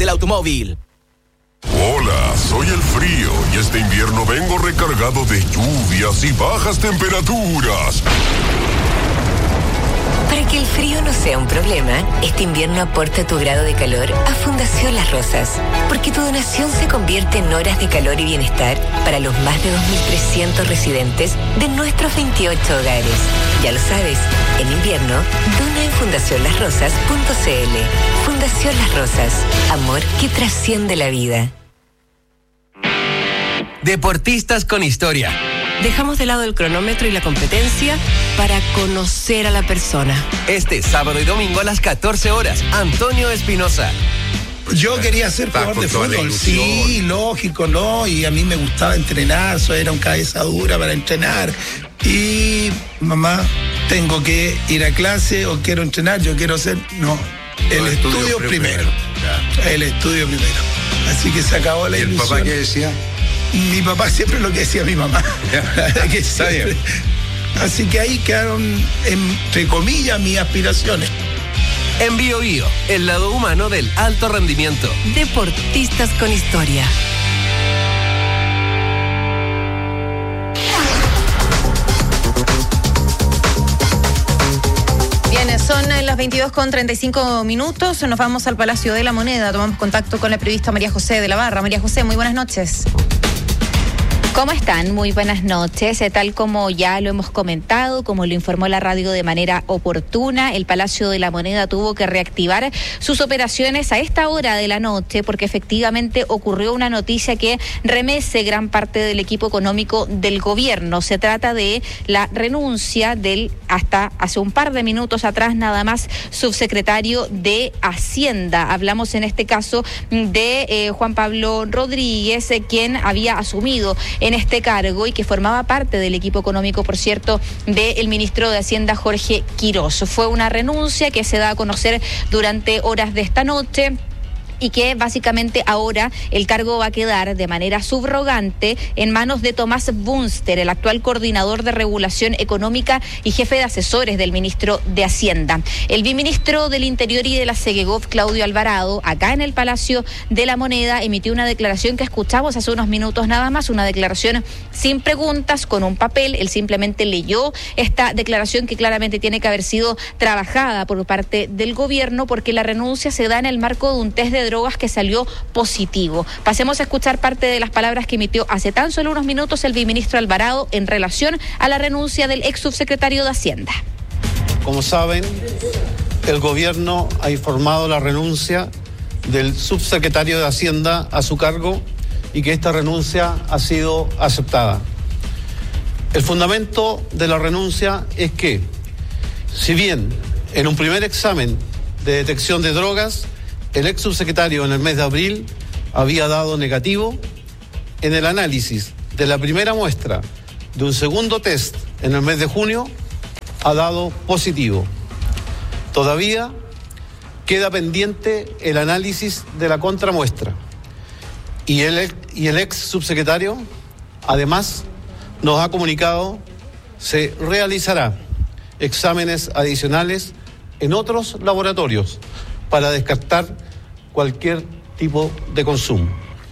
automóvil. Hola, soy el frío y este invierno vengo recargado de lluvias y bajas temperaturas. Para que el frío no sea un problema, este invierno aporta tu grado de calor a Fundación Las Rosas, porque tu donación se convierte en horas de calor y bienestar para los más de 2.300 residentes de nuestros 28 hogares. Ya lo sabes, en invierno, dona en fundacionlasrosas.cl. Fundación Las Rosas, amor que trasciende la vida. Deportistas con historia. Dejamos de lado el cronómetro y la competencia para conocer a la persona. Este sábado y domingo a las 14 horas, Antonio Espinosa. Yo quería ser jugador de fútbol, sí, lógico, ¿no? Y a mí me gustaba entrenar, eso era un cabeza dura para entrenar. Y mamá, tengo que ir a clase o quiero entrenar, yo quiero ser, no, el estudio primero. El estudio primero. Así que se acabó la ilusión. ¿Y el papá qué decía? Mi papá siempre lo que decía mi mamá. Que está bien. Así que ahí quedaron, entre comillas, mis aspiraciones. En Bio Bio, el lado humano del alto rendimiento. Deportistas con historia. Bien, son las 22:35. Nos vamos al Palacio de la Moneda. Tomamos contacto con la periodista María José de la Barra. María José, muy buenas noches. ¿Cómo están? Muy buenas noches. Tal como ya lo hemos comentado, como lo informó la radio de manera oportuna, el Palacio de la Moneda tuvo que reactivar sus operaciones a esta hora de la noche porque efectivamente ocurrió una noticia que remece gran parte del equipo económico del gobierno. Se trata de la renuncia del, hasta hace un par de minutos atrás nada más, subsecretario de Hacienda. Hablamos en este caso de Juan Pablo Rodríguez, quien había asumido en este cargo y que formaba parte del equipo económico, por cierto, del ministro de Hacienda, Jorge Quirós. Fue una renuncia que se da a conocer durante horas de esta noche y que básicamente ahora el cargo va a quedar de manera subrogante en manos de Tomás Bunster, el actual coordinador de regulación económica y jefe de asesores del ministro de Hacienda. El viceministro del Interior y de la Segegov, Claudio Alvarado, acá en el Palacio de la Moneda, emitió una declaración que escuchamos hace unos minutos nada más, una declaración sin preguntas, con un papel. Él simplemente leyó esta declaración que claramente tiene que haber sido trabajada por parte del gobierno porque la renuncia se da en el marco de un test de drogas que salió positivo. Pasemos a escuchar parte de las palabras que emitió hace tan solo unos minutos el viceministro Alvarado en relación a la renuncia del ex subsecretario de Hacienda. Como saben, el gobierno ha informado la renuncia del subsecretario de Hacienda a su cargo y que esta renuncia ha sido aceptada. El fundamento de la renuncia es que, si bien en un primer examen de detección de drogas, el ex subsecretario en el mes de abril había dado negativo, en el análisis de la primera muestra de un segundo test en el mes de junio ha dado positivo. Todavía queda pendiente el análisis de la contramuestra y el ex subsecretario además nos ha comunicado se realizará exámenes adicionales en otros laboratorios para descartar cualquier tipo de consumo.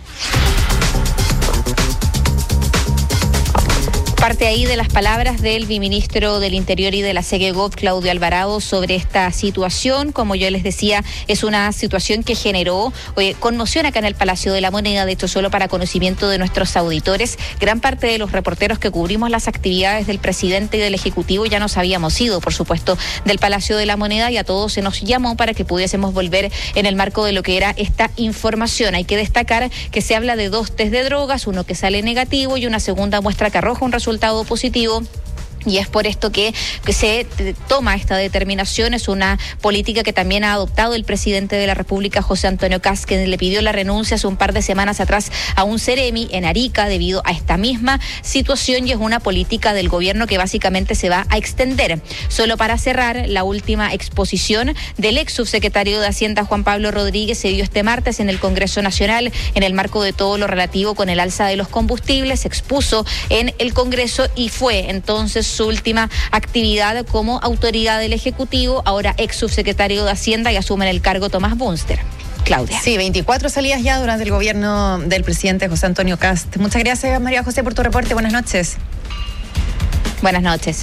Parte ahí de las palabras del viceministro del Interior y de la Segegov, Claudio Alvarado, sobre esta situación. Como yo les decía, es una situación que generó conmoción acá en el Palacio de la Moneda. De hecho, solo para conocimiento de nuestros auditores, gran parte de los reporteros que cubrimos las actividades del presidente y del Ejecutivo ya nos habíamos ido, por supuesto, del Palacio de la Moneda, y a todos se nos llamó para que pudiésemos volver en el marco de lo que era esta información. Hay que destacar que se habla de 2 test de drogas, uno que sale negativo y una segunda muestra que arroja un resultado positivo. Y es por esto que se toma esta determinación. Es una política que también ha adoptado el presidente de la República, José Antonio Kast, quien le pidió la renuncia hace un par de semanas atrás a un Ceremi en Arica debido a esta misma situación, y es una política del gobierno que básicamente se va a extender. Solo para cerrar, la última exposición del ex subsecretario de Hacienda, Juan Pablo Rodríguez, se dio este martes en el Congreso Nacional en el marco de todo lo relativo con el alza de los combustibles. Se expuso en el Congreso y fue entonces su última actividad como autoridad del Ejecutivo, ahora ex subsecretario de Hacienda, y asume en el cargo Tomás Bunster. Claudia. Sí, 24 salidas ya durante el gobierno del presidente José Antonio Kast. Muchas gracias, María José, por tu reporte. Buenas noches. Buenas noches.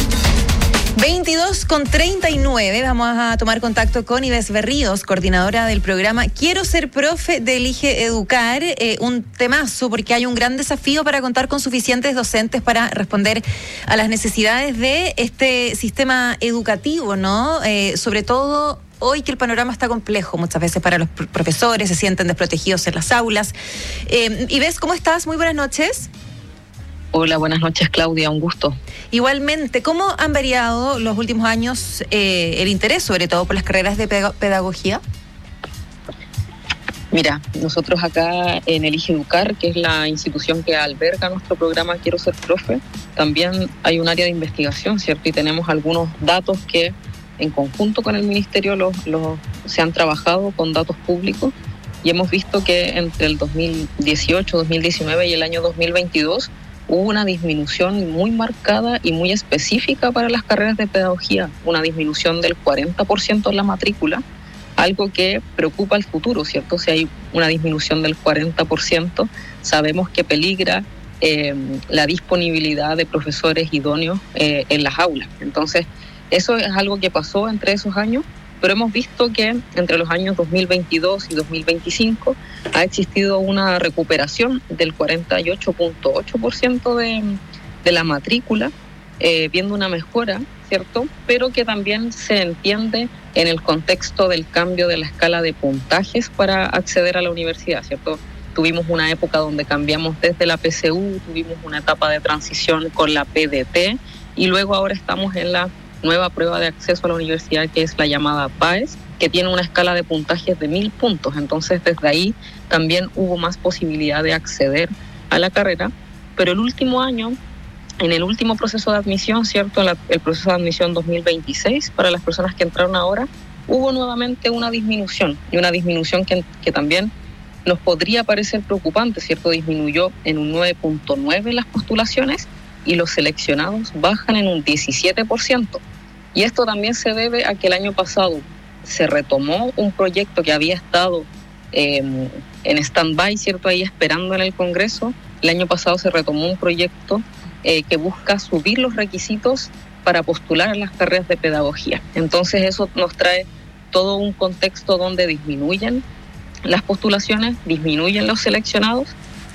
22:39, vamos a tomar contacto con Ives Berríos, coordinadora del programa Quiero Ser Profe de Elige Educar, un temazo porque hay un gran desafío para contar con suficientes docentes para responder a las necesidades de este sistema educativo, ¿no? Sobre todo hoy que el panorama está complejo muchas veces para los profesores, se sienten desprotegidos en las aulas. Ives, ¿cómo estás? Muy buenas noches. Hola, buenas noches, Claudia, un gusto. Igualmente, ¿cómo han variado los últimos años el interés, sobre todo por las carreras de pedagogía? Mira, nosotros acá en Elige Educar, que es la institución que alberga nuestro programa Quiero Ser Profe, también hay un área de investigación, ¿cierto? Y tenemos algunos datos que en conjunto con el Ministerio se han trabajado con datos públicos y hemos visto que entre el 2018, 2019 y el año 2022 hubo una disminución muy marcada y muy específica para las carreras de pedagogía, una disminución del 40% en la matrícula, algo que preocupa al futuro, ¿cierto? Si hay una disminución del 40%, sabemos que peligra la disponibilidad de profesores idóneos en las aulas. Entonces, eso es algo que pasó entre esos años, pero hemos visto que entre los años 2022 y 2025 ha existido una recuperación del 48.8% de la matrícula, viendo una mejora, ¿cierto? Pero que también se entiende en el contexto del cambio de la escala de puntajes para acceder a la universidad, ¿cierto? Tuvimos una época donde cambiamos desde la PSU, tuvimos una etapa de transición con la PDT y luego ahora estamos en la nueva prueba de acceso a la universidad, que es la llamada PAES, que tiene una escala de puntajes de 1000 puntos. Entonces, desde ahí también hubo más posibilidad de acceder a la carrera. Pero el último año, en el último proceso de admisión, ¿cierto? El proceso de admisión 2026, para las personas que entraron ahora, hubo nuevamente una disminución, y una disminución que también nos podría parecer preocupante, ¿cierto? Disminuyó en un 9.9 las postulaciones, y los seleccionados bajan en un 17%. Y esto también se debe a que el año pasado se retomó un proyecto que había estado en stand-by, ¿cierto? Ahí esperando en el Congreso. El año pasado se retomó un proyecto que busca subir los requisitos para postular a las carreras de pedagogía. Entonces eso nos trae todo un contexto donde disminuyen las postulaciones, disminuyen los seleccionados,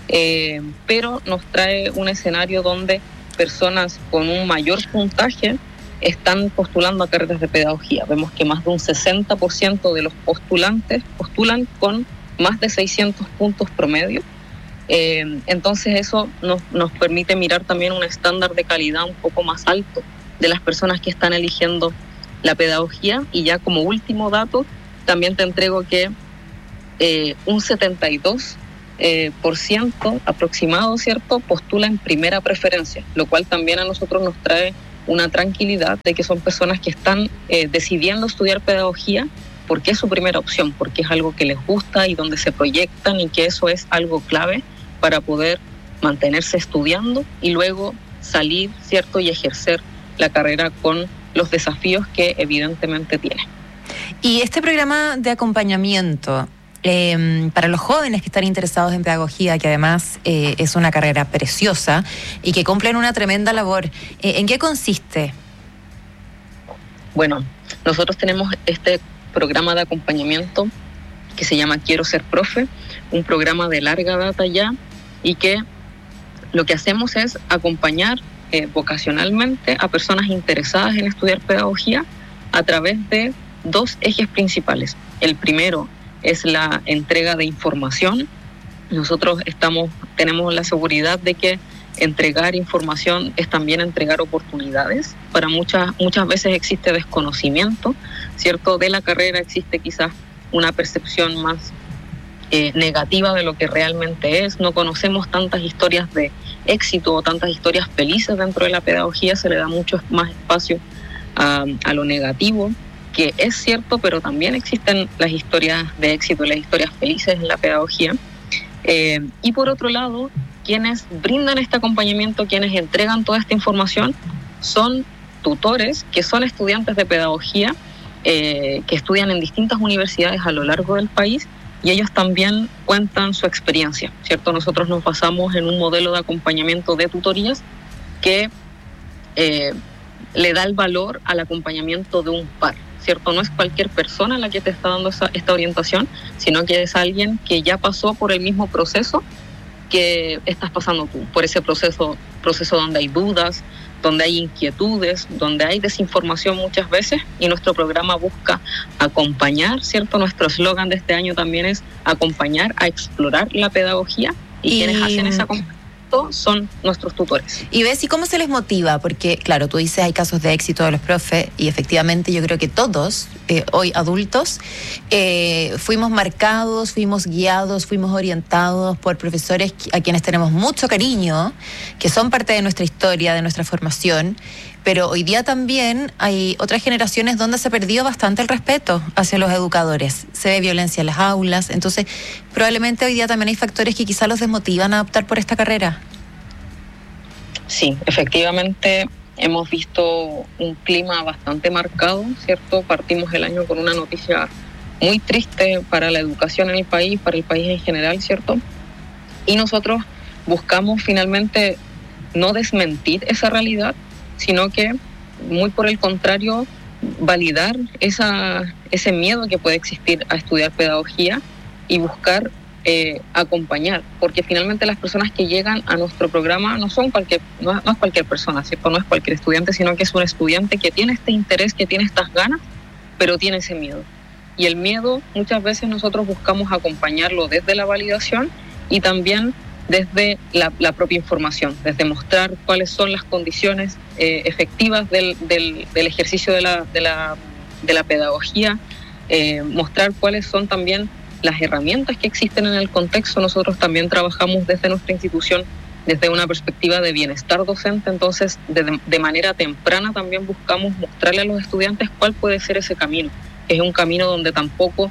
pero nos trae un escenario donde personas con un mayor puntaje están postulando a carreras de pedagogía. Vemos que más de un 60% de los postulantes postulan con más de 600 puntos promedio. Entonces eso nos permite mirar también un estándar de calidad un poco más alto de las personas que están eligiendo la pedagogía. Y ya como último dato, también te entrego que un 72% aproximado, ¿cierto?, postula en primera preferencia, lo cual también a nosotros nos trae una tranquilidad de que son personas que están decidiendo estudiar pedagogía porque es su primera opción, porque es algo que les gusta y donde se proyectan, y que eso es algo clave para poder mantenerse estudiando y luego salir, ¿cierto?, y ejercer la carrera con los desafíos que evidentemente tiene. Y este programa de acompañamiento para los jóvenes que están interesados en pedagogía, que además es una carrera preciosa y que cumplen una tremenda labor, ¿en qué consiste? Bueno, nosotros tenemos este programa de acompañamiento que se llama Quiero Ser Profe, un programa de larga data ya, y que lo que hacemos es acompañar vocacionalmente a personas interesadas en estudiar pedagogía a través de dos ejes principales. El primero es la entrega de información. Nosotros tenemos la seguridad de que entregar información es también entregar oportunidades. Para muchas veces existe desconocimiento, ¿cierto?, de la carrera, existe quizás una percepción más negativa de lo que realmente es. No conocemos tantas historias de éxito o tantas historias felices dentro de la pedagogía, se le da mucho más espacio a lo negativo, que es cierto, pero también existen las historias de éxito y las historias felices en la pedagogía. Y por otro lado, quienes brindan este acompañamiento, quienes entregan toda esta información, son tutores que son estudiantes de pedagogía que estudian en distintas universidades a lo largo del país, y ellos también cuentan su experiencia, ¿cierto? Nosotros nos basamos en un modelo de acompañamiento de tutorías que le da el valor al acompañamiento de un par, ¿cierto? No es cualquier persona la que te está dando esta orientación, sino que es alguien que ya pasó por el mismo proceso que estás pasando tú, por ese proceso donde hay dudas, donde hay inquietudes, donde hay desinformación muchas veces, y nuestro programa busca acompañar, ¿cierto? Nuestro eslogan de este año también es acompañar a explorar la pedagogía, y quienes hacen esa acompañamiento son nuestros tutores. Y ves, ¿y cómo se les motiva? Porque, claro, tú dices hay casos de éxito de los profes, y efectivamente yo creo que todos, hoy adultos, fuimos marcados, fuimos guiados, fuimos orientados por profesores a quienes tenemos mucho cariño, que son parte de nuestra historia, de nuestra formación, pero hoy día también hay otras generaciones donde se ha perdido bastante el respeto hacia los educadores. Se ve violencia en las aulas, entonces probablemente hoy día también hay factores que quizá los desmotivan a optar por esta carrera. Sí, efectivamente hemos visto un clima bastante marcado, ¿cierto? Partimos el año con una noticia muy triste para la educación en el país, para el país en general, ¿cierto? Y nosotros buscamos finalmente no desmentir esa realidad, sino que, muy por el contrario, validar ese miedo que puede existir a estudiar pedagogía y buscar acompañar, porque finalmente las personas que llegan a nuestro programa no es cualquier persona, ¿cierto? No es cualquier estudiante, sino que es un estudiante que tiene este interés, que tiene estas ganas, pero tiene ese miedo. Y el miedo muchas veces nosotros buscamos acompañarlo desde la validación y también desde la propia información, desde mostrar cuáles son las condiciones efectivas del ejercicio de la pedagogía, mostrar cuáles son también las herramientas que existen en el contexto. Nosotros también trabajamos desde nuestra institución desde una perspectiva de bienestar docente, entonces de manera temprana también buscamos mostrarle a los estudiantes cuál puede ser ese camino, que es un camino donde tampoco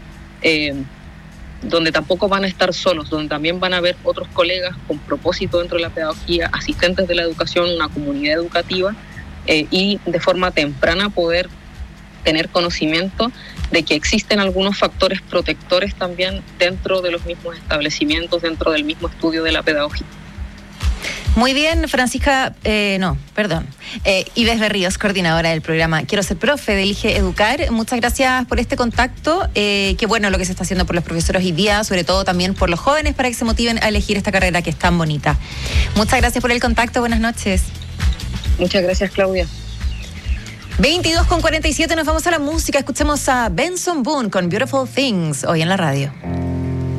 van a estar solos, donde también van a haber otros colegas con propósito dentro de la pedagogía, asistentes de la educación, una comunidad educativa, y de forma temprana poder tener conocimiento de que existen algunos factores protectores también dentro de los mismos establecimientos, dentro del mismo estudio de la pedagogía. Muy bien, Francisca, Ives Berríos, coordinadora del programa Quiero Ser Profe de Elige Educar. Muchas gracias por este contacto. Qué bueno lo que se está haciendo por los profesores hoy día, sobre todo también por los jóvenes, para que se motiven a elegir esta carrera que es tan bonita. Muchas gracias por el contacto, buenas noches. Muchas gracias, Claudia. 22:47, nos vamos a la música. Escuchemos a Benson Boone con Beautiful Things hoy en la radio.